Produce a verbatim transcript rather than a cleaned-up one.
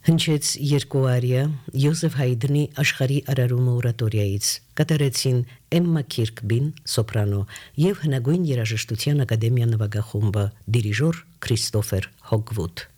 Հնչեց երկու արիա Յոսեֆ Հայդնի աշխարհի արարումը օրատորիայից, կատարեցին Էմմա Քիրկբին, սոպրանո, եւ հնագույն երաժշտության ակադեմիա նվագախումբը, դիրիժոր Քրիստոֆեր Հոգվուդ։